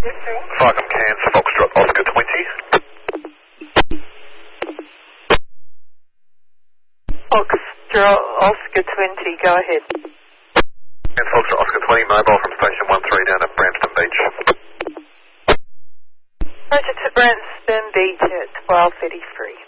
Farkham Cairns, Foxtrot, Oscar 20. Foxtrot, Oscar 20, go ahead. And Foxtrot, Oscar 20, mobile from station 13 down at Branston Beach. Roger to Branston Beach at 12:33.